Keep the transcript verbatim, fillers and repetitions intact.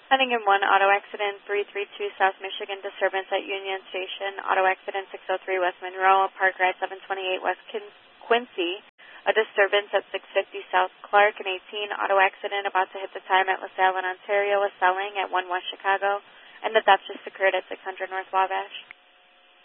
Heading in one, auto accident three three two South Michigan, disturbance at Union Station. Auto accident six oh three West Monroe, Park Ride seven twenty-eight West Quin- Quincy. A disturbance at six fifty South Clark and eighteen. Auto accident about to hit the time at LaSalle in Ontario, a selling at one West Chicago. And the theft just occurred at six hundred North Wabash.